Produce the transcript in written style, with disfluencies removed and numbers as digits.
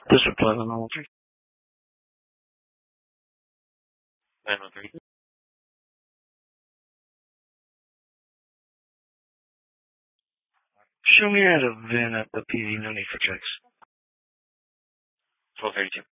Just reply the normal 3. 913. Show me at a VIN at the PV, no need for checks. 1232.